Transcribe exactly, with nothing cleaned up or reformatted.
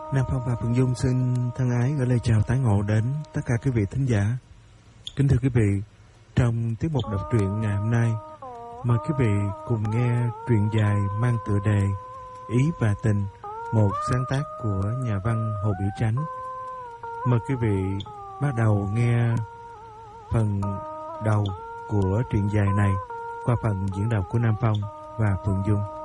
Nam Phong và Phượng Dung xin thân ái gửi lời chào tái ngộ đến tất cả quý vị thính giả. Kính thưa quý vị, trong tiết mục đọc truyện ngày hôm nay, mời quý vị cùng nghe truyện dài mang tựa đề Ý và Tình, một sáng tác của nhà văn Hồ Biểu Chánh. Mời quý vị bắt đầu nghe phần đầu của truyện dài này qua phần diễn đọc của Nam Phong và Phượng Dung.